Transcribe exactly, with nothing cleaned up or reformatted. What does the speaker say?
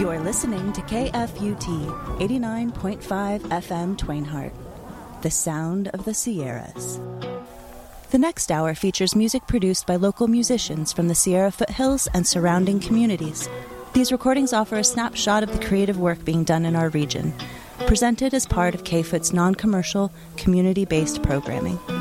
You're listening to K F U T eighty-nine point five F M Twainhart, the sound of the Sierras. The next hour features music produced by local musicians from the Sierra foothills and surrounding communities. These recordings offer a snapshot of the creative work being done in our region, presented as part of K F U T's non-commercial, community-based programming.